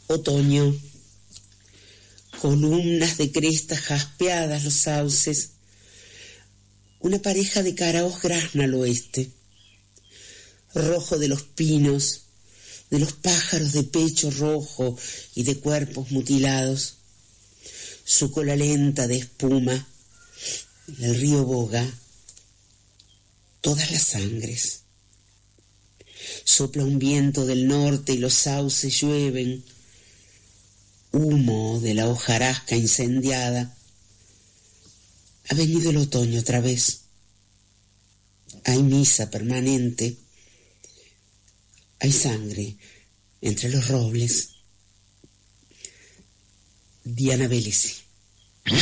Otoño. Columnas de crestas jaspeadas los sauces. Una pareja de caraos grazna al oeste. Rojo de los pinos, de los pájaros de pecho rojo y de cuerpos mutilados. Su cola lenta de espuma. El río boga. Todas las sangres. Sopla un viento del norte y los sauces llueven. Humo de la hojarasca incendiada. Ha venido el otoño otra vez. Hay misa permanente. Hay sangre entre los robles. Diana Vélez.